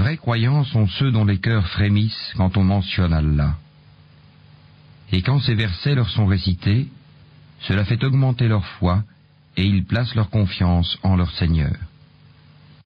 vrais croyants sont ceux dont les cœurs frémissent quand on mentionne Allah. Et quand ces versets leur sont récités, cela fait augmenter leur foi et ils placent leur confiance en leur Seigneur.